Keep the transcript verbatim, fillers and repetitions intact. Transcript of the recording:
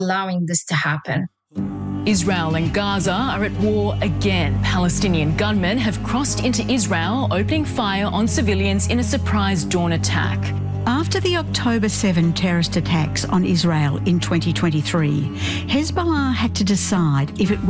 allowing this to happen. Israel and Gaza are at war again. Palestinian gunmen have crossed into Israel, opening fire on civilians in a surprise dawn attack. After the October seventh terrorist attacks on Israel in twenty twenty-three, Hezbollah had to decide if it